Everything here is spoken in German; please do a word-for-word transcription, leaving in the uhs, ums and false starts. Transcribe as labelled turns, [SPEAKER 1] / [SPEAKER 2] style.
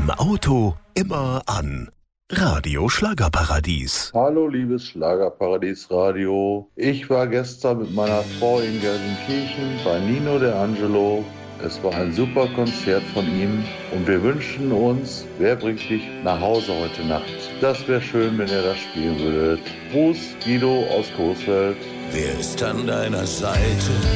[SPEAKER 1] Im Auto immer an. Radio Schlagerparadies.
[SPEAKER 2] Hallo liebes Schlagerparadies Radio. Ich war gestern mit meiner Frau in Gelsenkirchen bei Nino De Angelo. Es war ein super Konzert von ihm und wir wünschen uns, wer bringt dich nach Hause heute Nacht? Das wäre schön, wenn ihr das spielen würdet. Gruß, Guido aus Coesfeld.
[SPEAKER 3] Wer ist an deiner Seite?